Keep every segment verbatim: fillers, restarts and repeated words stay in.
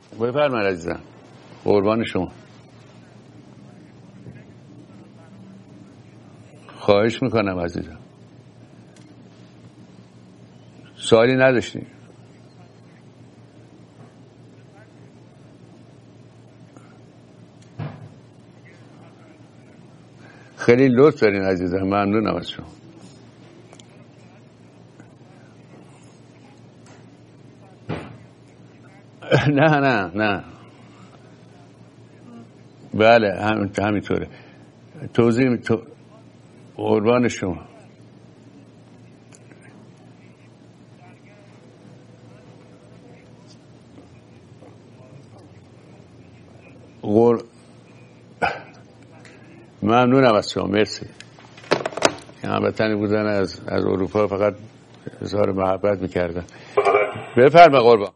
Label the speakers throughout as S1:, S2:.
S1: بفرمایید عزیزم، قربان شما. خواهش میکنم عزیزم. سوالی نداشتی؟ خیلی لطف دارین عزیزم، ممنونم از شما. نه نه نه بله هم همینطوره. توضیح تو... قربان شما. قر... ممنونم از شما، مرسی. هموطنی بودن از از اروپا فقط اظهار محبت میکردن. بفرما قربان.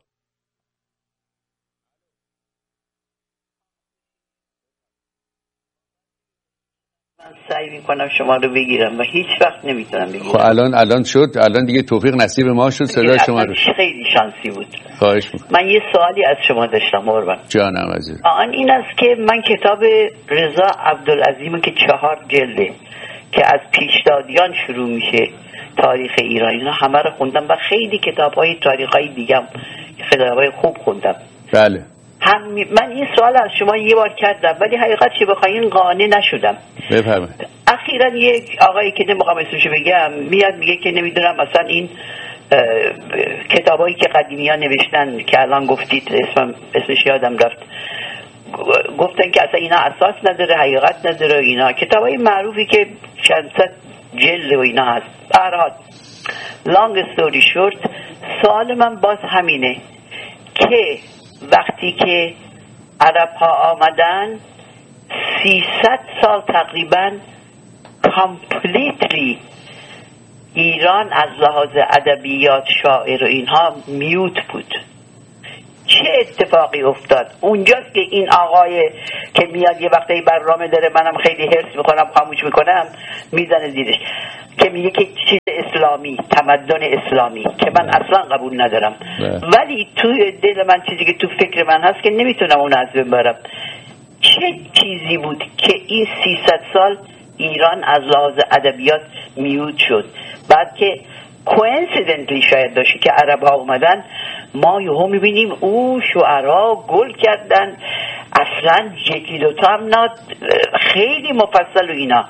S2: سعی میکنم شما رو بگیرم و هیچ وقت نمیتونم بگیرم.
S1: خب الان الان شد، الان دیگه توفیق نصیب ما شد صدای شما رو.
S2: خیلی شانسی بود.
S1: خواهش میکنم.
S2: من یه سوالی از شما داشتم قربان
S1: جانم عزیز.
S2: آن این است که من کتاب رضا عبدالعظیم که چهار جلده که از پیشدادیان شروع میشه تاریخ ایران، اینا همه رو خوندم و خیلی کتاب‌های تاریخی دیگه هم کتاب‌های خوب خوندم.
S1: بله.
S2: هم من این سوال از شما یه بار کردم ولی حقیقت چه بخواین قانع نشدم.
S1: بفرمایید.
S2: اخیراً یک آقایی که نمیخوام اسمشو بگم میاد میگه که نمیدونم مثلا این کتابایی که قدیمی‌ها نوشتن که الان گفتید اسم اسمش یادم رفت، گفتن که اصلا اینا اساس نداره، حقیقت نداره، اینا کتابای معروفی که چند صد جلد و اینا هست. به هر حال long story short، سوال من باز همینه که وقتی که عرب ها آمدن سیصد سال تقریبا کامپلیتلی ایران از لحاظ ادبیات، شاعر و اینها میوت بود. چه اتفاقی افتاد؟ اونجاست که این آقای که میاد یه وقتی برنامه داره، منم خیلی هرس میکنم خاموش میکنم، میزنه زیرش که میگه که چیز اسلامی، تمدن اسلامی که من اصلا قبول ندارم نه. ولی توی دل من چیزی که تو فکر من هست که نمیتونم اون از بین برم، چه چیزی بود که این سیصد سال ایران از لحاظ ادبیات میوت شد؟ بعد که کوئنسیدنتلی شاید داشته که عرب ها اومدن، ما یهو میبینیم او شعرها گل کردن، اصلا یکی دوتا هم نه، خیلی مفصل و اینا.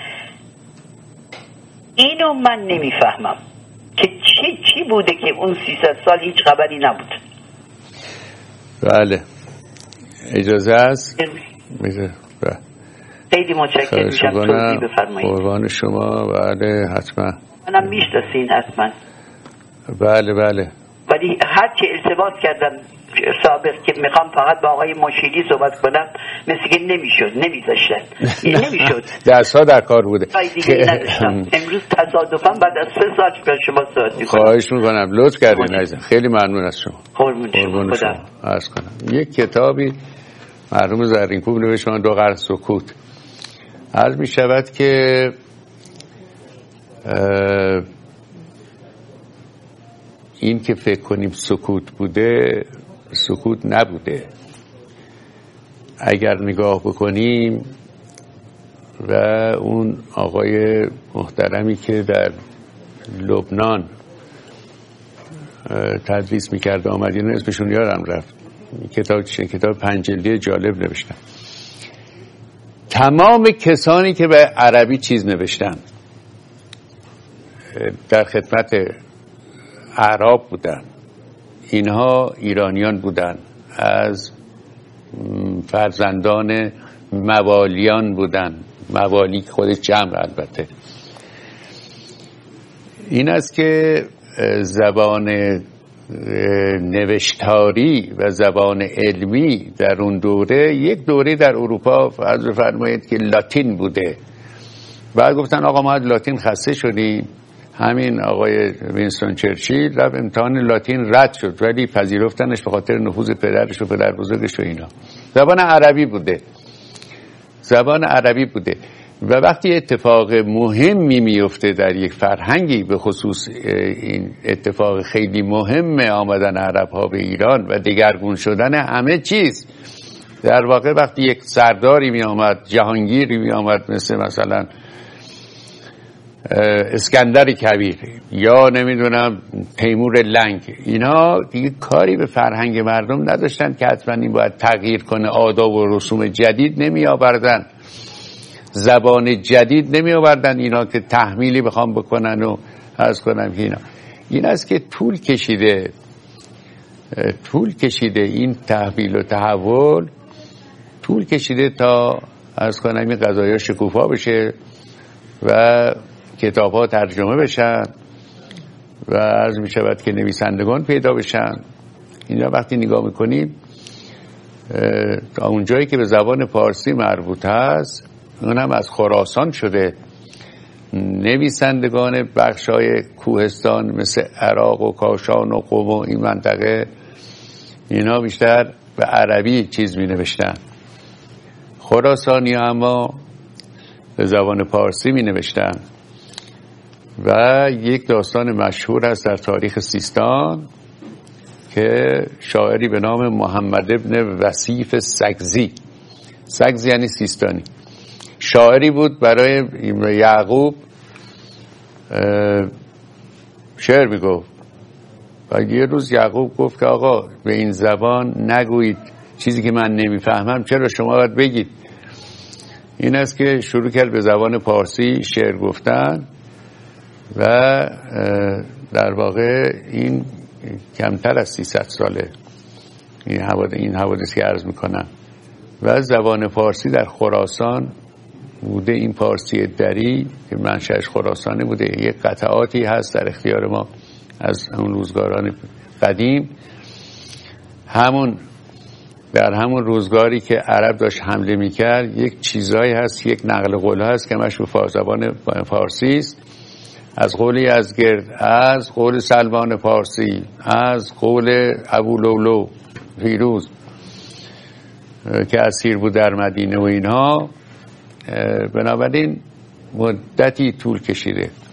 S2: اینو من نمیفهمم که چی چی بوده که اون سیصد سال هیچ خبری نبود.
S1: اجازه است؟
S2: خیلی متشکرم میشم، توضیح بفرمایید.
S1: قربان شما. بله حتما.
S2: منم میشناسین حتما.
S1: بله بله.
S2: ولی هر چه التماس کردم سابق که میخوام فقط با آقای مشیری صحبت کنم، مثل که نمیشد، نمیذاشتن. نمیشد.
S1: دست‌ها در کار بوده.
S2: امروز تصادفاً بعد از سه ساعت با شما صحبت می‌کنم.
S1: خواهش می‌کنم، لطف کردین عزیزم. خیلی ممنون از شما.
S2: قربون شما. خدا
S1: عرض کنم. یک کتابی مرحوم زرینکوب نوشتن، دو قرن سکوت. عرض می‌شود که این که فکر کنیم سکوت بوده، سکوت نبوده. اگر نگاه بکنیم و اون آقای محترمی که در لبنان تدریس میکرد آمدین، اسمشون یادم رفت، کتاب چه کتاب پنج جلدی جالب نوشتن. تمام کسانی که به عربی چیز نوشتن در خدمت اعراب بودن، اینها ایرانیان بودن، از فرزندان موالیان بودن، موالی خودش جمع البته. این است که زبان نوشتاری و زبان علمی در اون دوره، یک دوره در اروپا فرض فرمایید که لاتین بوده. بعد گفتن آقا ما از لاتین خسته شدیم. همین آقای وینستون چرچیل رفت امتحان لاتین رد شد ولی پذیرفتنش به خاطر نفوذ پدرش و پدر بزرگش و اینا. زبان عربی بوده، زبان عربی بوده. و وقتی اتفاق مهمی میفته در یک فرهنگی، به خصوص این اتفاق خیلی مهم آمدن عرب ها به ایران و دگرگون شدن همه چیز، در واقع وقتی یک سرداری می آمد، جهانگیری می آمد مثل مثلا اسکندر کبیر یا نمیدونم تیمور لنگ، اینا دیگه کاری به فرهنگ مردم نداشتن که حتما این باید تغییر کنه، آداب و رسوم جدید نمی آوردن، زبان جدید نمی آوردن اینا که تحمیلی بخوام بکنن و عرض کنم که اینا این است که طول کشیده طول کشیده این تحویل و تحول طول کشیده تا عرض کنم این قضایا شکوفا بشه و کتاب ها ترجمه بشن و عرض می شود که نویسندگان پیدا بشن. اینا وقتی نگاه میکنیم تا اونجایی که به زبان پارسی مربوط هست، اون هم از خراسان شده. نویسندگان بخشای کوهستان مثل عراق و کاشان و قم و این منطقه، اینا بیشتر به عربی چیز می نوشتن، خراسانی اما به زبان پارسی می نوشتن. و یک داستان مشهور است در تاریخ سیستان که شاعری به نام محمد ابن وصیف سگزی، سگزی یعنی سیستانی، شاعری بود برای یعقوب شعر میگفت و یه روز یعقوب گفت که آقا به این زبان نگویید چیزی که من نمیفهمم، چرا شما باید بگید. این است که شروع کرد به زبان پارسی شعر گفتن و در واقع این کمتر از سیصد ساله این حوادث این حوادثی که عرض میکنم و زبان پارسی در خراسان بوده. این پارسی دری که منشأش خراسانی بوده، یک قطعاتی هست در اختیار ما از اون روزگاران قدیم، همون در همون روزگاری که عرب داشت حمله میکرد یک چیزایی هست، یک نقل قول هست که مش به زبان فارسی است، از قول یزدگرد، از قول سلمان پارسی، از قول ابولولو فیروز که اسیر بود در مدینه و اینها. بنابراین مدتی طول کشیده